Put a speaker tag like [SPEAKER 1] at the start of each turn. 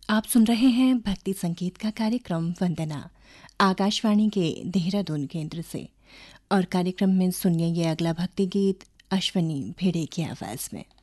[SPEAKER 1] आप सुन रहे हैं भक्ति संगीत का कार्यक्रम वंदना आकाशवाणी के देहरादून केंद्र से। और कार्यक्रम में सुनिए ये अगला भक्ति गीत अश्वनी भिड़े की आवाज में।